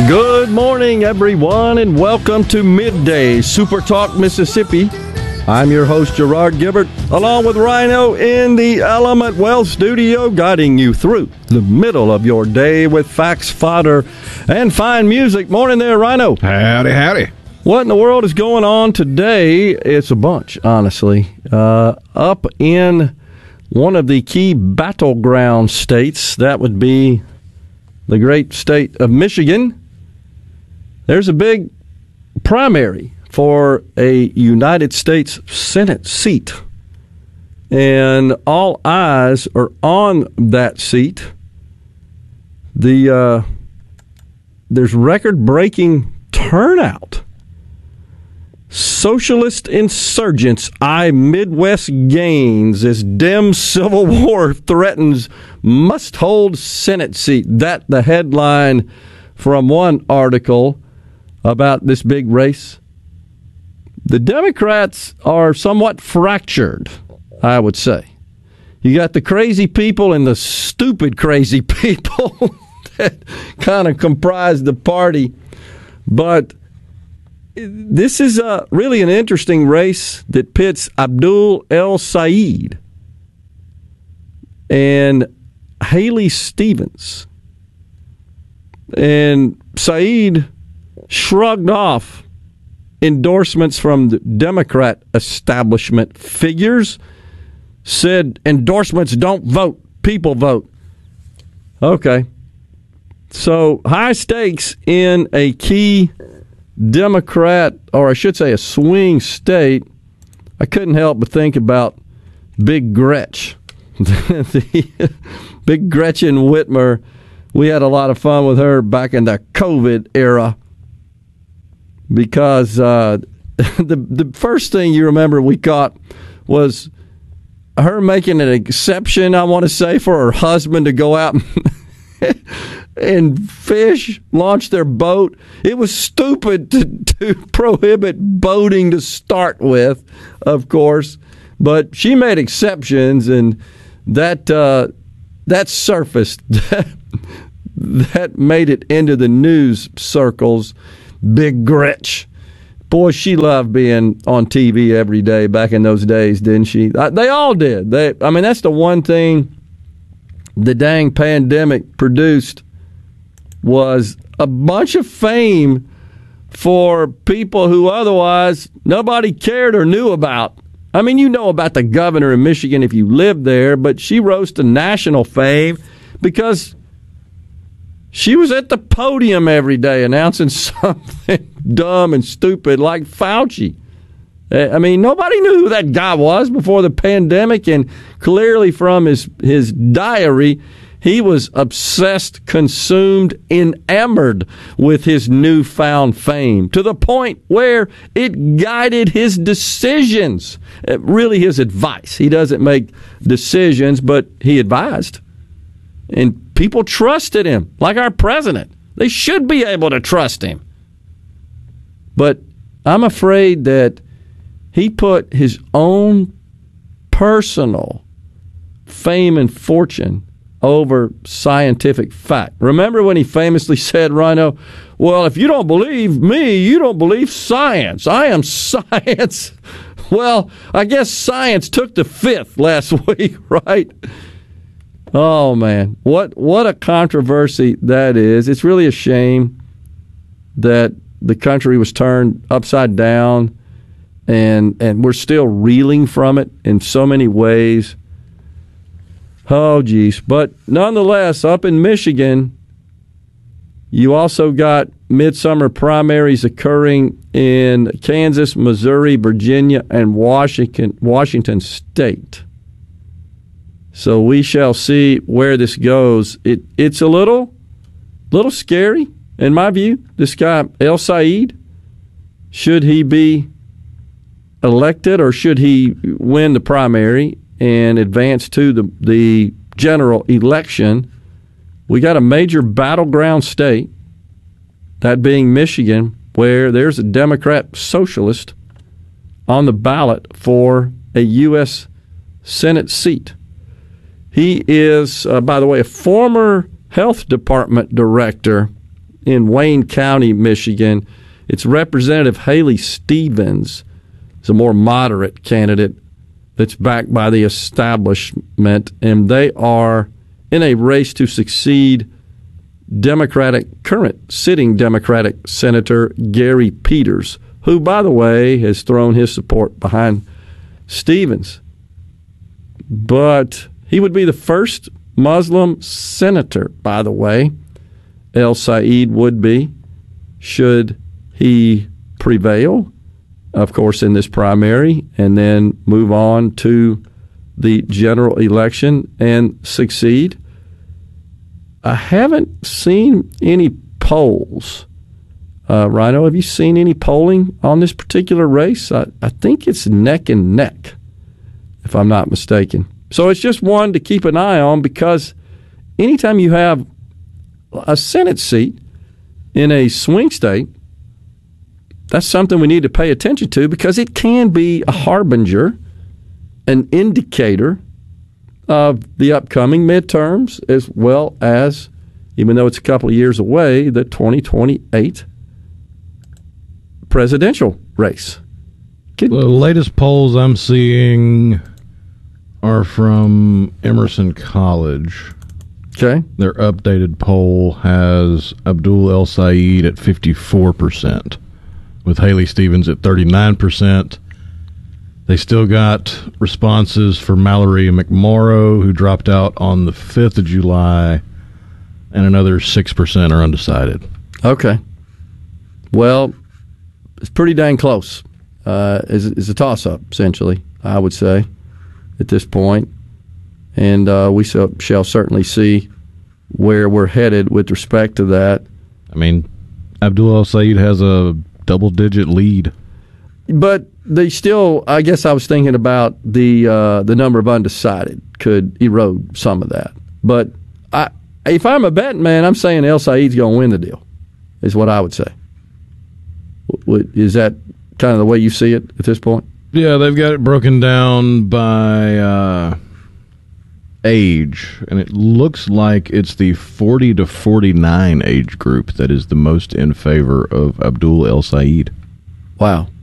Good morning, everyone, and welcome to Midday Super Talk Mississippi. I'm your host, Gerard Gibert, along with Rhino in the Element Wealth studio, guiding you through the middle of your day with facts, fodder, and fine music. Morning there, Rhino. Howdy, howdy. What in the world is going on today? It's a bunch, honestly. Up in one of the key battleground states, that would be the great state of Michigan, there's a big primary for a United States Senate seat. And all eyes are on that seat. There's record-breaking turnout. Socialist insurgents eye Midwest gains as Dem civil war threatens must-hold Senate seat. That the headline from one article about this big race. The Democrats are somewhat fractured, I would say. You got the crazy people and the stupid crazy people that kind of comprise the party. But this is really an interesting race that pits Abdul El-Sayed and Haley Stevens. And Saeed shrugged off endorsements from the Democrat establishment figures, said endorsements don't vote, people vote. Okay. So high stakes in a key Democrat, or I should say a swing state. I couldn't help but think about Big Gretch. Big Gretchen Whitmer. We had a lot of fun with her back in the COVID era because the first thing you remember we caught was her making an exception, I want to say, for her husband to go out and fish, launch their boat. It was stupid to prohibit boating to start with, of course, but she made exceptions, and that surfaced. That made it into the news circles. Big Gretch. Boy, she loved being on TV every day back in those days, didn't she? They all did. That's the one thing the dang pandemic produced was a bunch of fame for people who otherwise nobody cared or knew about. I mean, you know about the governor of Michigan if you lived there, but she rose to national fame because she was at the podium every day announcing something dumb and stupid like Fauci. I mean, nobody knew who that guy was before the pandemic, and clearly from his diary, he was obsessed, consumed, enamored with his newfound fame to the point where it guided his decisions, really his advice. He doesn't make decisions, but he advised. And people trusted him, like our president. They should be able to trust him. But I'm afraid that he put his own personal fame and fortune over scientific fact. Remember when he famously said, Rhino, well, if you don't believe me, you don't believe science. I am science. Well, I guess science took the fifth last week, right? Oh, man, what a controversy that is. It's really a shame that the country was turned upside down, and we're still reeling from it in so many ways. Oh, geez. But nonetheless, up in Michigan, you also got midsummer primaries occurring in Kansas, Missouri, Virginia, and Washington State. So we shall see where this goes. It's a little scary, in my view. This guy, El-Sayed, should he be elected or should he win the primary and advance to the general election? We got a major battleground state, that being Michigan, where there's a Democrat socialist on the ballot for a U.S. Senate seat. He is, by the way, a former health department director in Wayne County, Michigan. It's Representative Haley Stevens. It's a more moderate candidate that's backed by the establishment, and they are in a race to succeed current sitting Democratic Senator Gary Peters, who, by the way, has thrown his support behind Stevens. But he would be the first Muslim senator, by the way. El Said would be, should he prevail, of course, in this primary, and then move on to the general election and succeed. I haven't seen any polls. Rhino, have you seen any polling on this particular race? I think it's neck and neck, if I'm not mistaken. So it's just one to keep an eye on, because anytime you have a Senate seat in a swing state, that's something we need to pay attention to, because it can be a harbinger, an indicator of the upcoming midterms, as well as, even though it's a couple of years away, the 2028 presidential race. The latest polls I'm seeing are from Emerson College. Okay. Their updated poll has Abdul El Said at 54%, with Haley Stevens at 39%. They still got responses for Mallory McMorrow, who dropped out on the 5th of July, and another 6% are undecided. Okay. Well, it's pretty dang close. It's a toss-up, essentially, I would say, at this point. And we shall certainly see where we're headed with respect to that. I mean, Abdul El Said has a double-digit lead. But they still, I guess I was thinking about the number of undecided could erode some of that. But if I'm a betting man, I'm saying El Said's going to win the deal, is what I would say. Is that kind of the way you see it at this point? Yeah, they've got it broken down by age, and it looks like it's the 40 to 49 age group that is the most in favor of Abdul El Said. Wow.